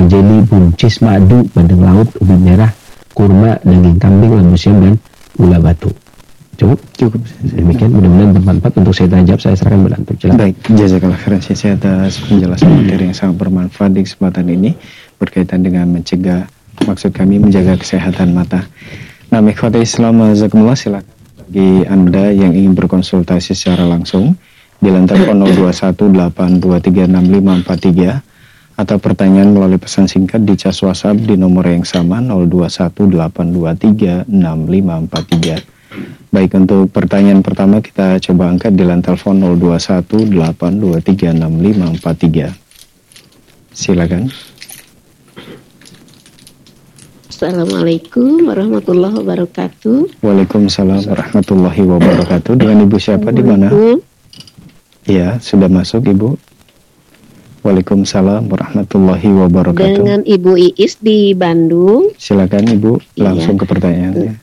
jeli, buncis, madu, bandeng laut, ubi merah, kurma, daging kambing, lembu siam, dan gula batu. Cukup. Demikian, mudah-mudahan bermanfaat. Untuk saya tanya jawab, saya serahkan kepada antum. Baik, jazakallah khairan Syekh atas penjelasan materi yang sangat bermanfaat di kesempatan ini berkaitan dengan mencegah, maksud kami menjaga kesehatan mata. Nah, ikhwati Islam, jazakumullah, silakan bagi Anda yang ingin berkonsultasi secara langsung di telepon 0218236543 atau pertanyaan melalui pesan singkat di cas WhatsApp di nomor yang sama 0218236543. Baik, untuk pertanyaan pertama kita coba angkat di telepon 0218236543. Silakan. Assalamualaikum warahmatullahi wabarakatuh. Waalaikumsalam warahmatullahi wabarakatuh. Dengan Ibu siapa di mana? Ya, sudah masuk Ibu. Waalaikumsalam warahmatullahi wabarakatuh. Dengan Ibu Iis di Bandung. Silakan Ibu, langsung ke pertanyaannya.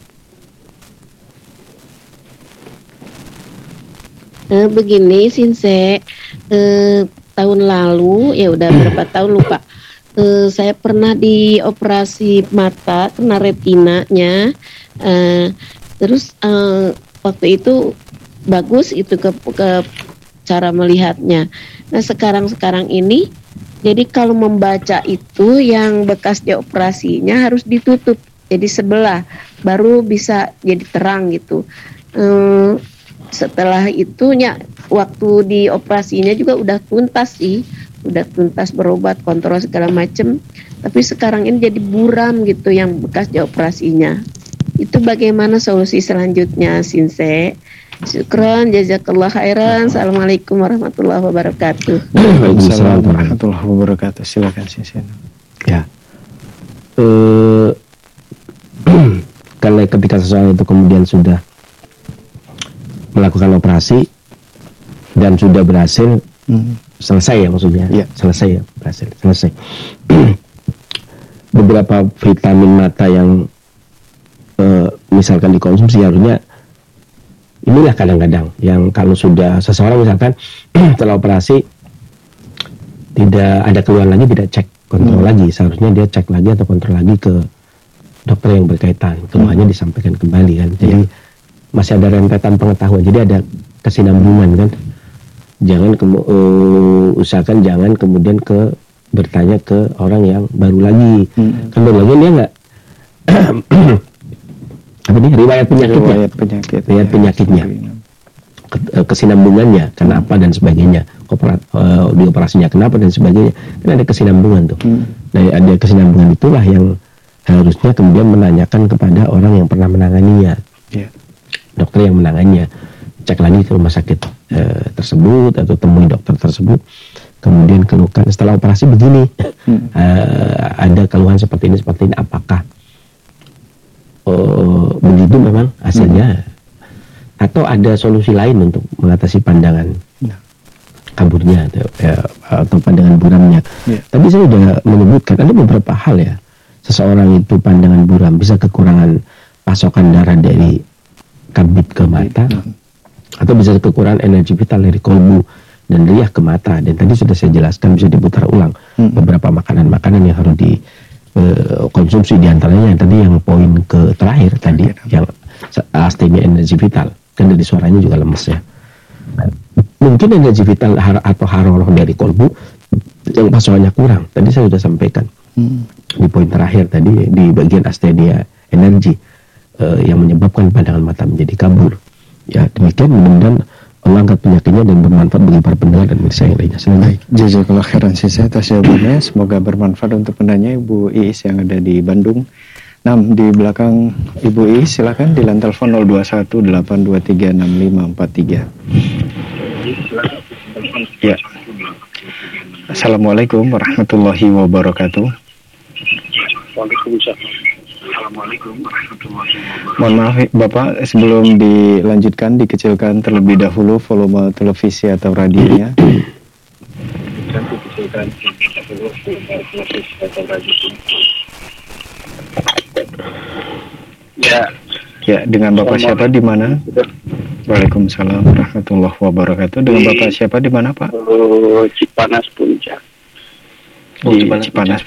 Begini Sinse, tahun lalu ya udah berapa tahun lupa, saya pernah dioperasi mata kena retinanya, terus waktu itu bagus itu ke cara melihatnya. Nah sekarang ini jadi kalau membaca itu yang bekas dioperasinya harus ditutup jadi sebelah baru bisa jadi terang gitu. Setelah itunya waktu di operasinya juga udah tuntas berobat, kontrol segala macem, tapi sekarang ini jadi buram gitu yang bekas di operasinya. Itu bagaimana solusi selanjutnya Sinse? Syukron, jazakallah khairan. Assalamualaikum warahmatullahi wabarakatuh. Waalaikumsalam warahmatullahi wabarakatuh. Silakan Sinse. Ya, kalau ketika seseorang itu kemudian sudah melakukan operasi dan sudah berhasil, selesai ya maksudnya, selesai, beberapa vitamin mata yang misalkan dikonsumsi harusnya, inilah kadang-kadang yang kalau sudah seseorang misalkan setelah operasi tidak ada keluhan lagi, tidak cek kontrol lagi, seharusnya dia cek lagi atau kontrol lagi ke dokter yang berkaitan, keluhannya disampaikan kembali kan. Jadi masih ada rentetan pengetahuan, jadi ada kesinambungan kan. Jangan usahakan jangan kemudian bertanya ke orang yang baru lagi. Kan baru lagi dia nggak riwayat penyakitnya, kesinambungannya kenapa dan sebagainya, di operasinya kenapa dan sebagainya, kan ada kesinambungan tuh. Nah, ada kesinambungan itulah yang harusnya kemudian menanyakan kepada orang yang pernah menanganinya, dokter yang menangannya. Cek lagi ke rumah sakit tersebut atau temui dokter tersebut, kemudian keluhkan setelah operasi begini, ada keluhan seperti ini, apakah begitu memang hasilnya, atau ada solusi lain untuk mengatasi pandangan kaburnya atau pandangan buramnya. Tadi saya sudah menyebutkan ada beberapa hal ya, seseorang itu pandangan buram bisa kekurangan pasokan darah dari kabit ke mata, atau bisa kekurangan energi vital dari kolbu dan riah ke mata. Dan tadi sudah saya jelaskan, bisa diputar ulang beberapa makanan-makanan yang harus dikonsumsi, diantaranya yang tadi yang poin ke terakhir tadi, yang astemia energi vital, kan dari suaranya juga lemes ya. Mungkin energi vital atau haroroh dari kolbu yang pasokannya kurang, tadi saya sudah sampaikan di poin terakhir tadi, di bagian astemia energi yang menyebabkan pandangan mata menjadi kabur. Ya, demikian, mudah-mudahan Allah angkat penyakitnya dan bermanfaat bagi para pendengar dan pemirsa yang lainnya. Baik, jazakallah khairan Syekh atas jawabannya. Semoga bermanfaat untuk penanya Ibu Iis yang ada di Bandung. Nah, di belakang Ibu Iis silakan di line telepon 0218236543. Ya. Assalamualaikum warahmatullahi wabarakatuh. Mohon maaf Bapak, sebelum dilanjutkan dikecilkan terlebih dahulu volume televisi atau radionya. Ya, dengan Bapak siapa di mana? Waalaikumsalam warahmatullahi wabarakatuh. Dengan Bapak siapa di mana Pak? Cipanas Puncak. Di Cipanas